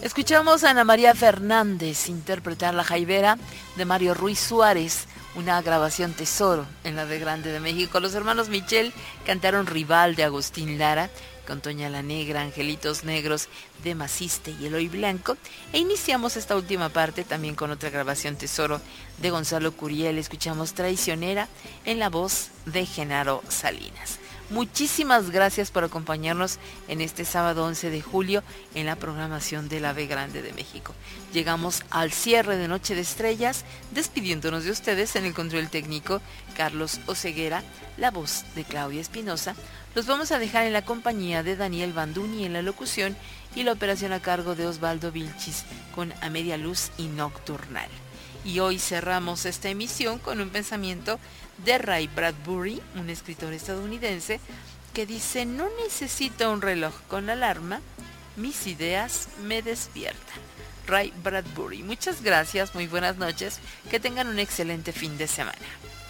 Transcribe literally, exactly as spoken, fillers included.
Escuchamos a Ana María Fernández interpretar La Jaibera de Mario Ruiz Suárez, una grabación tesoro en la de Grande de México. Los hermanos Michel cantaron Rival de Agustín Lara, con Toña la Negra, Angelitos Negros de Maciste y Eloy Blanco. E iniciamos esta última parte también con otra grabación tesoro de Gonzalo Curiel. Escuchamos Traicionera en la voz de Genaro Salinas. Muchísimas gracias por acompañarnos en este sábado once de julio en la programación de la B Grande de México. Llegamos al cierre de Noche de Estrellas, despidiéndonos de ustedes en el control técnico Carlos Oseguera, la voz de Claudia Espinosa. Los vamos a dejar en la compañía de Daniel Banduni en la locución y la operación a cargo de Osvaldo Vilchis con A Media Luz y Nocturnal. Y hoy cerramos esta emisión con un pensamiento de Ray Bradbury, un escritor estadounidense, que dice: no necesito un reloj con alarma, mis ideas me despiertan. Ray Bradbury. Muchas gracias, muy buenas noches, que tengan un excelente fin de semana.